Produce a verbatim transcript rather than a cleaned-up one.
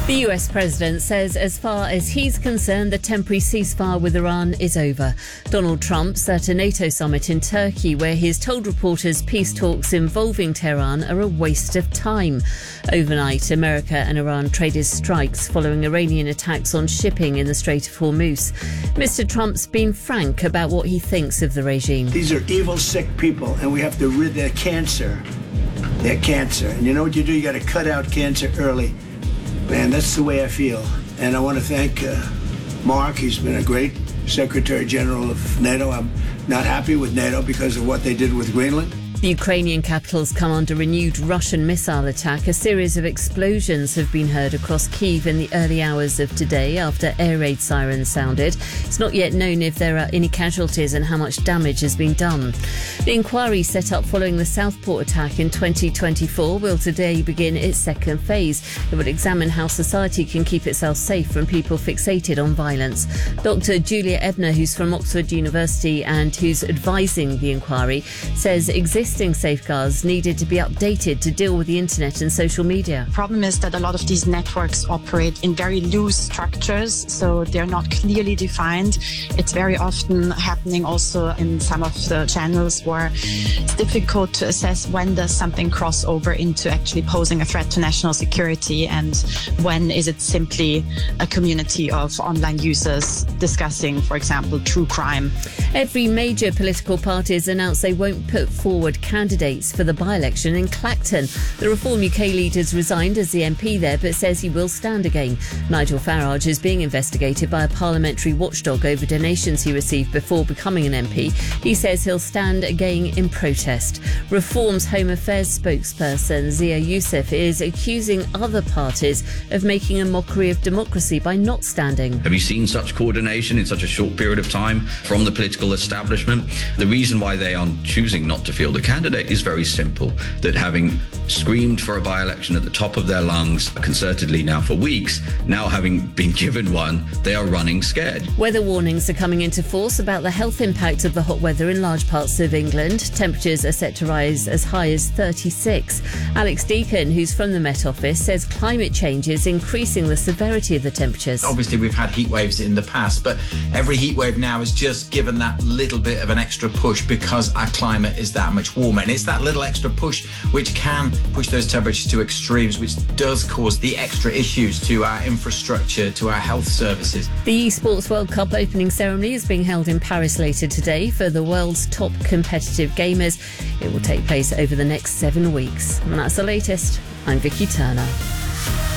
The U S president says as far as he's concerned, the temporary ceasefire with Iran is over. Donald Trump's at a NATO summit in Turkey where he has told reporters peace talks involving Tehran are a waste of time. Overnight, America and Iran traded strikes following Iranian attacks on shipping in the Strait of Hormuz. Mister Trump's been frank about what he thinks of the regime. These are evil, sick people, and we have to rid their cancer. Their cancer. And you know what you do? You got to cut out cancer early. Man, that's the way I feel. And I want to thank uh, Mark. He's been a great Secretary General of NATO. I'm not happy with NATO because of what they did with Greenland. The Ukrainian capital's come under renewed Russian missile attack. A series of explosions have been heard across Kyiv in the early hours of today after air raid sirens sounded. It's not yet known if there are any casualties and how much damage has been done. The inquiry set up following the Southport attack in twenty twenty-four will today begin its second phase. It will examine how society can keep itself safe from people fixated on violence. Doctor Julia Ebner, who's from Oxford University and who's advising the inquiry, says existing safeguards needed to be updated to deal with the internet and social media. The problem is that a lot of these networks operate in very loose structures, so they're not clearly defined. It's very often happening also in some of the channels where it's difficult to assess when does something cross over into actually posing a threat to national security and when is it simply a community of online users discussing, for example, true crime. Every major political party has announced they won't put forward candidates for the by-election in Clacton. The Reform U K leader has resigned as the M P there but says he will stand again. Nigel Farage is being investigated by a parliamentary watchdog over donations he received before becoming an M P. He says he'll stand again in protest. Reform's Home Affairs spokesperson Zia Youssef is accusing other parties of making a mockery of democracy by not standing. Have you seen such coordination in such a short period of time from the political establishment? The reason why they are choosing not to field a candidate is very simple, that having screamed for a by-election at the top of their lungs concertedly now for weeks, now having been given one, they are running scared. Weather warnings are coming into force about the health impact of the hot weather in large parts of England. Temperatures are set to rise as high as thirty-six. Alex Deacon, who's from the Met Office, says climate change is increasing the severity of the temperatures. Obviously, we've had heat waves in the past, but every heat wave now has just given that little bit of an extra push because our climate is that much warmer. And it's that little extra push which can push those temperatures to extremes, which does cause the extra issues to our infrastructure, to our health services. The eSports World Cup opening ceremony is being held in Paris later today for the world's top competitive gamers. It will take place over the next seven weeks. And that's the latest. I'm Vicky Turner.